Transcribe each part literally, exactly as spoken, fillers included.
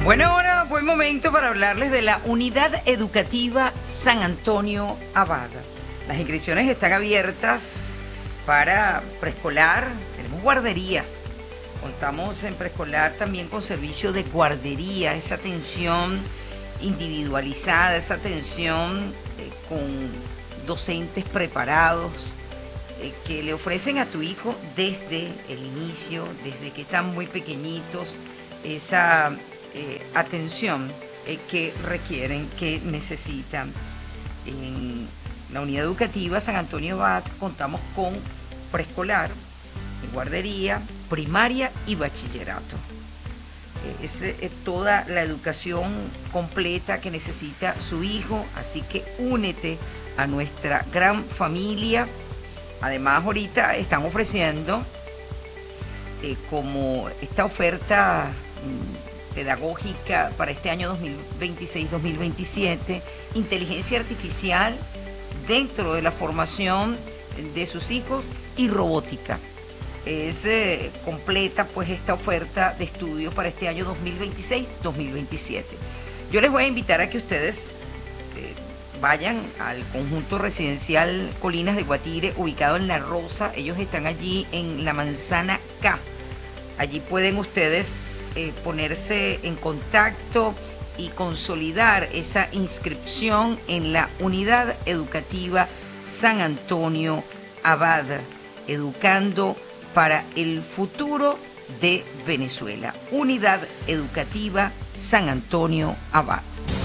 Bueno, ahora buen momento para hablarles de la Unidad Educativa San Antonio Abad. Las inscripciones están abiertas para preescolar, tenemos guardería. Contamos en preescolar también con servicio de guardería, esa atención individualizada, esa atención eh, con docentes preparados eh, que le ofrecen a tu hijo desde el inicio, desde que están muy pequeñitos, esa eh, atención eh, que requieren, que necesitan. En la Unidad Educativa San Antonio Abad contamos con preescolar, guardería, primaria y bachillerato. Es eh, toda la educación completa que necesita su hijo, así que únete a nuestra gran familia. Además, ahorita están ofreciendo eh, como esta oferta mm, pedagógica para este año dos mil veintiséis dos mil veintisiete, inteligencia artificial dentro de la formación de sus hijos y robótica. Es eh, completa pues esta oferta de estudios para este año dos mil veintiséis dos mil veintisiete. Yo les voy a invitar a que ustedes eh, vayan al conjunto residencial Colinas de Guatire, ubicado en La Rosa. Ellos están allí en la Manzana K. Allí pueden ustedes eh, ponerse en contacto y consolidar esa inscripción en la Unidad Educativa San Antonio Abad, educando para el futuro de Venezuela. Unidad Educativa San Antonio Abad.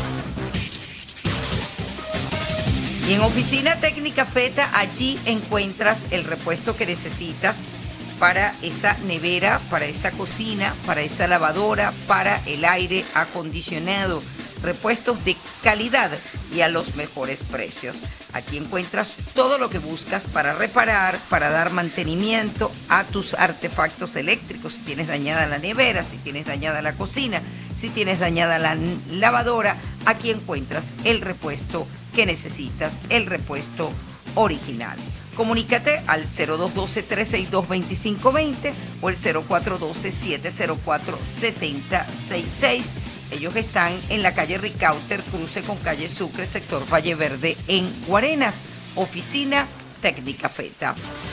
Y en Oficina Técnica Feta, allí encuentras el repuesto que necesitas para esa nevera, para esa cocina, para esa lavadora, para el aire acondicionado. Repuestos de calidad y a los mejores precios. Aquí encuentras todo lo que buscas para reparar, para dar mantenimiento a tus artefactos eléctricos. Si tienes dañada la nevera, si tienes dañada la cocina, si tienes dañada la lavadora, aquí encuentras el repuesto que necesitas, el repuesto original. Comunícate al cero dos uno dos, tres seis dos, dos cinco dos cero o el cero cuatro uno dos, siete cero cuatro, siete cero seis seis. Ellos están en la calle Ricauter, cruce con calle Sucre, sector Valle Verde, en Guarenas. Oficina Técnica Feta.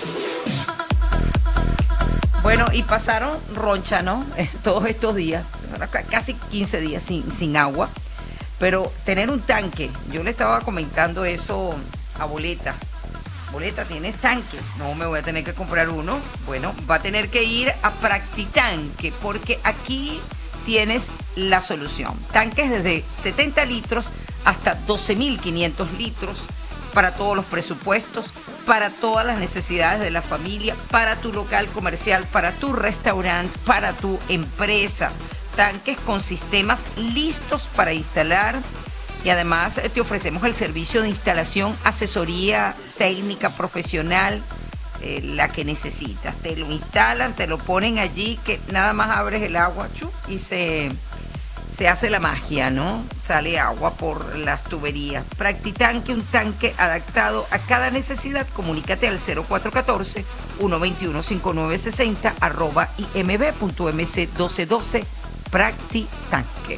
Bueno, y pasaron roncha, ¿no? Todos estos días, casi quince días sin, sin agua. Pero tener un tanque, yo le estaba comentando eso a Boleta. Boleta, ¿tienes tanque? No, me voy a tener que comprar uno. Bueno, va a tener que ir a Practitanque, porque aquí tienes la solución. Tanques desde setenta litros hasta doce mil quinientos litros para todos los presupuestos, para todas las necesidades de la familia, para tu local comercial, para tu restaurante, para tu empresa. Tanques con sistemas listos para instalar. Y además te ofrecemos el servicio de instalación, asesoría técnica profesional, eh, la que necesitas. Te lo instalan, te lo ponen allí, que nada más abres el agua chu, y se, se hace la magia, ¿no? Sale agua por las tuberías. Practitanque, un tanque adaptado a cada necesidad. Comunícate al cero cuatro uno cuatro, uno dos uno, cinco nueve seis cero, arroba imb punto m c doce doce. Practitanque.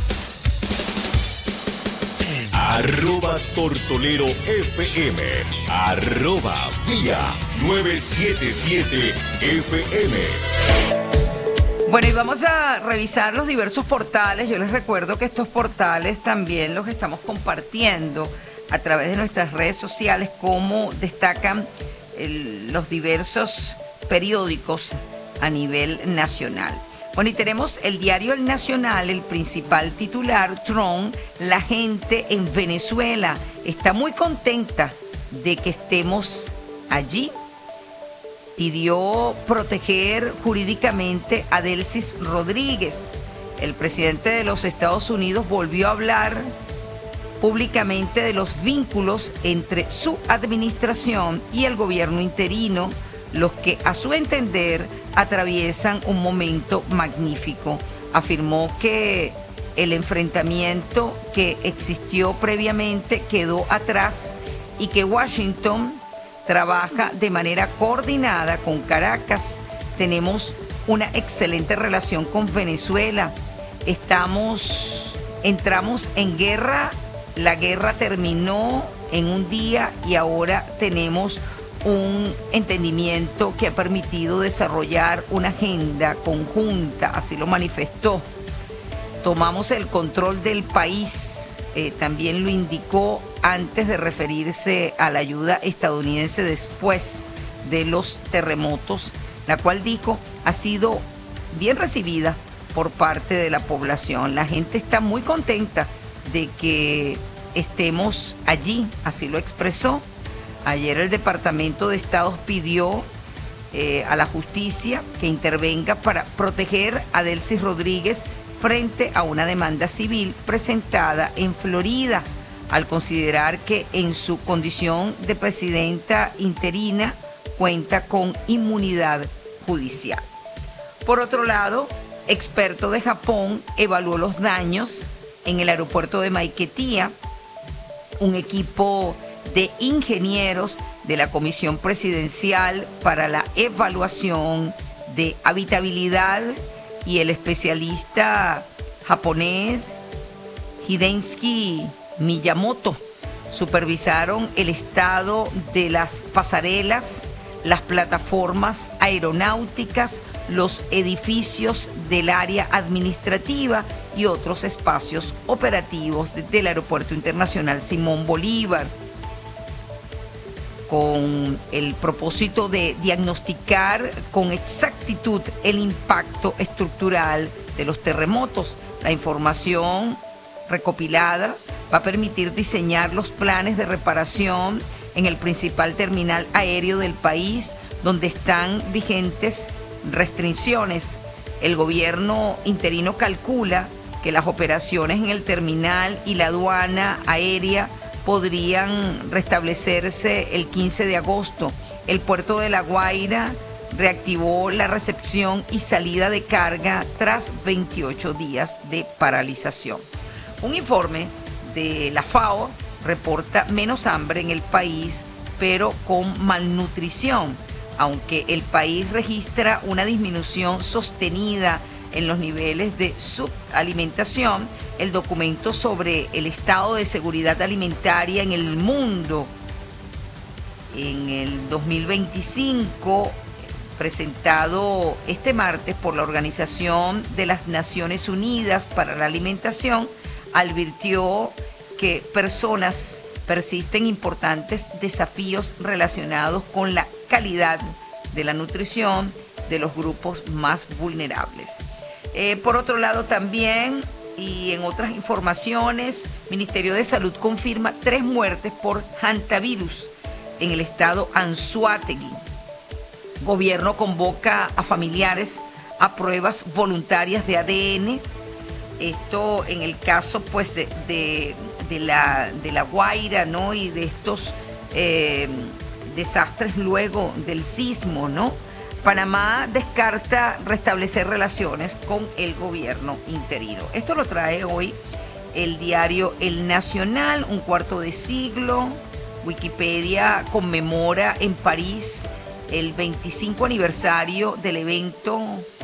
Arroba Tortolero F M, arroba Vía novecientos setenta y siete F M. Bueno, y vamos a revisar los diversos portales. Yo les recuerdo que estos portales también los estamos compartiendo a través de nuestras redes sociales, como destacan el, los diversos periódicos a nivel nacional. Bueno, y tenemos el diario El Nacional, el principal titular, Trump, la gente en Venezuela está muy contenta de que estemos allí. Pidió proteger jurídicamente a Delcy Rodríguez. El presidente de los Estados Unidos volvió a hablar públicamente de los vínculos entre su administración y el gobierno interino, los que a su entender atraviesan un momento magnífico. Afirmó que el enfrentamiento que existió previamente quedó atrás y que Washington trabaja de manera coordinada con Caracas. Tenemos una excelente relación con Venezuela. estamos, entramos en guerra, la guerra terminó en un día y ahora tenemos un entendimiento que ha permitido desarrollar una agenda conjunta, así lo manifestó. Tomamos el control del país, eh, también lo indicó antes de referirse a la ayuda estadounidense después de los terremotos, la cual dijo ha sido bien recibida por parte de la población. La gente está muy contenta de que estemos allí, así lo expresó. Ayer el Departamento de Estado pidió eh, a la justicia que intervenga para proteger a Delcy Rodríguez frente a una demanda civil presentada en Florida, al considerar que en su condición de presidenta interina cuenta con inmunidad judicial. Por otro lado, experto de Japón evaluó los daños en el aeropuerto de Maiquetía. Un equipo de ingenieros de la Comisión Presidencial para la Evaluación de Habitabilidad y el especialista japonés Hideki Miyamoto supervisaron el estado de las pasarelas, las plataformas aeronáuticas, los edificios del área administrativa y otros espacios operativos del Aeropuerto Internacional Simón Bolívar, con el propósito de diagnosticar con exactitud el impacto estructural de los terremotos. La información recopilada va a permitir diseñar los planes de reparación en el principal terminal aéreo del país, donde están vigentes restricciones. El gobierno interino calcula que las operaciones en el terminal y la aduana aérea podrían restablecerse el quince de agosto. El puerto de La Guaira reactivó la recepción y salida de carga tras veintiocho días de paralización. Un informe de la FAO reporta menos hambre en el país, pero con malnutrición. Aunque el país registra una disminución sostenida en los niveles de subalimentación, el documento sobre el estado de seguridad alimentaria en el mundo en el dos mil veinticinco, presentado este martes por la Organización de las Naciones Unidas para la Alimentación, advirtió que personas persisten importantes desafíos relacionados con la calidad de la nutrición de los grupos más vulnerables. Eh, por otro lado también, y en otras informaciones, Ministerio de Salud confirma tres muertes por hantavirus en el estado Anzoátegui. Gobierno convoca a familiares a pruebas voluntarias de A D N. Esto en el caso pues de, de, de, la, de la Guaira, ¿no? Y de estos eh, desastres luego del sismo, ¿no? Panamá descarta restablecer relaciones con el gobierno interino. Esto lo trae hoy el diario El Nacional, un cuarto de siglo. Wikipedia conmemora en París el veinticinco aniversario del evento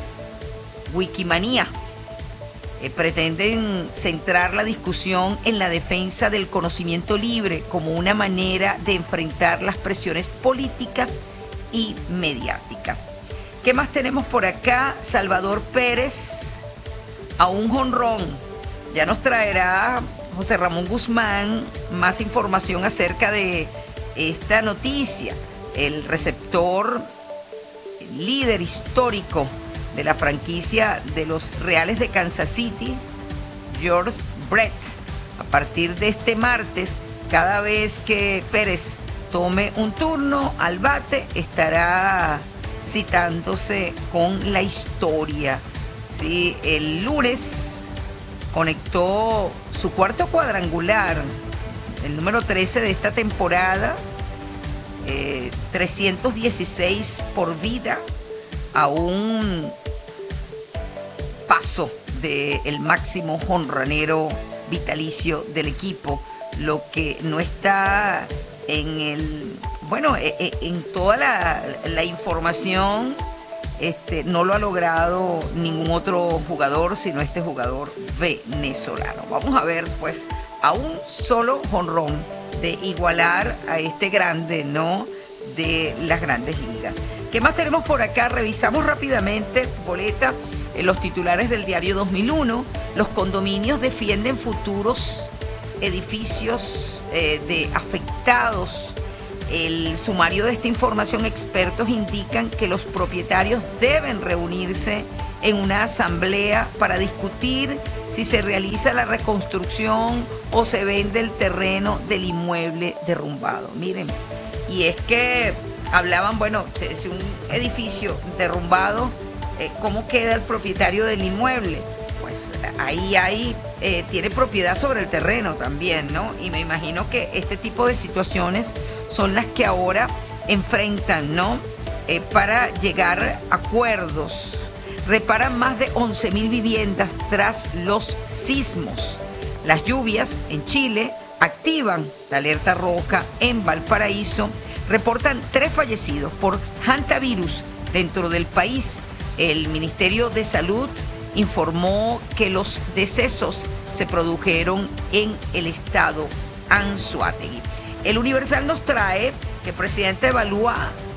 Wikimania. Eh, pretenden centrar la discusión en la defensa del conocimiento libre como una manera de enfrentar las presiones políticas y mediáticas. ¿Qué más tenemos por acá? Salvador Pérez a un jonrón. Ya nos traerá José Ramón Guzmán más información acerca de esta noticia. El receptor, el líder histórico de la franquicia de los Reales de Kansas City, George Brett, a partir de este martes, cada vez que Pérez tome un turno al bate, estará citándose con la historia. Sí, el lunes conectó su cuarto cuadrangular, el número trece de esta temporada, eh, trescientos dieciséis por vida, a un paso del máximo jonronero vitalicio del equipo, lo que no está en el, bueno, en toda la, la información Este, no lo ha logrado ningún otro jugador, sino este jugador venezolano. Vamos a ver, pues, a un solo jonrón de igualar a este grande, ¿no?, de las grandes ligas. ¿Qué más tenemos por acá? Revisamos rápidamente, Boleta, eh, los titulares del diario dos mil uno. Los condominios defienden futuros edificios eh, de afectados. El sumario de esta información, expertos indican que los propietarios deben reunirse en una asamblea para discutir si se realiza la reconstrucción o se vende el terreno del inmueble derrumbado. Miren, y es que hablaban, bueno, si un edificio derrumbado, eh, ¿cómo queda el propietario del inmueble? Pues ahí hay, eh, tiene propiedad sobre el terreno también, ¿no? Y me imagino que este tipo de situaciones son las que ahora enfrentan, ¿no? Eh, para llegar a acuerdos. Reparan más de once mil viviendas tras los sismos. Las lluvias en Chile activan la alerta roja en Valparaíso. Reportan tres fallecidos por hantavirus dentro del país. El Ministerio de Salud informó que los decesos se produjeron en el estado Anzoátegui. El Universal nos trae que el presidente evalúa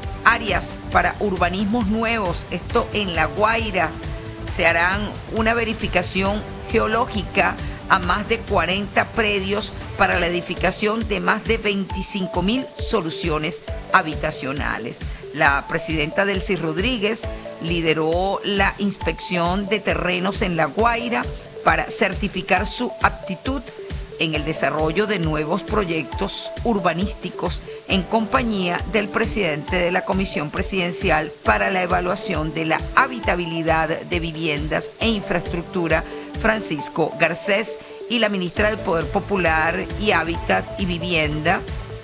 áreas para urbanismos nuevos. Esto en La Guaira. Se harán una verificación geológica a más de cuarenta predios para la edificación de más de veinticinco mil soluciones habitacionales. La presidenta Delcy Rodríguez lideró la inspección de terrenos en La Guaira para certificar su aptitud en el desarrollo de nuevos proyectos urbanísticos en compañía del presidente de la Comisión Presidencial para la Evaluación de la Habitabilidad de Viviendas e Infraestructura, Francisco Garcés, y la ministra del Poder Popular y Hábitat y Vivienda,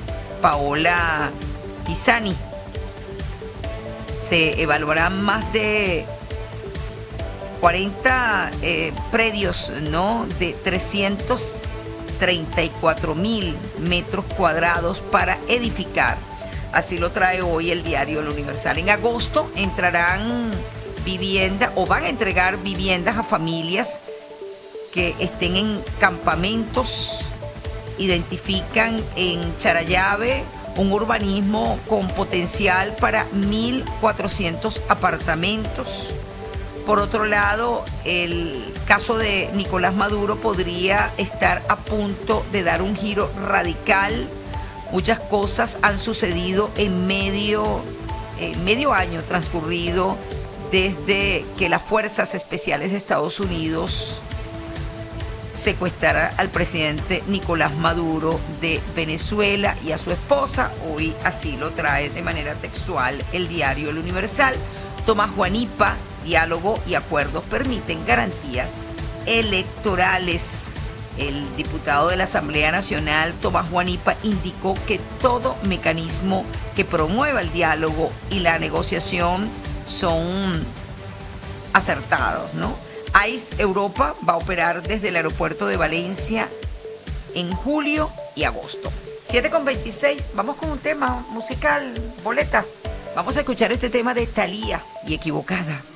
Paola Pisani. Se evaluarán más de cuarenta eh, predios, ¿no?, de trescientos treinta y cuatro mil metros cuadrados para edificar. Así lo trae hoy el diario El Universal. En agosto entrarán vivienda o van a entregar viviendas a familias que estén en campamentos. Identifican en Charallave un urbanismo con potencial para mil cuatrocientos apartamentos. Por otro lado, el caso de Nicolás Maduro podría estar a punto de dar un giro radical. Muchas cosas han sucedido en medio, eh, medio año transcurrido desde que las Fuerzas Especiales de Estados Unidos secuestraron al presidente Nicolás Maduro de Venezuela y a su esposa. Hoy así lo trae de manera textual el diario El Universal. Tomás Guanipa, diálogo y acuerdos permiten garantías electorales. El diputado de la Asamblea Nacional, Tomás Guanipa, indicó que todo mecanismo que promueva el diálogo y la negociación son acertados, ¿no? AIS Europa va a operar desde el aeropuerto de Valencia en julio y agosto. siete con veintiséis, vamos con un tema musical, Boleta. Vamos a escuchar este tema de Thalía y Equivocada.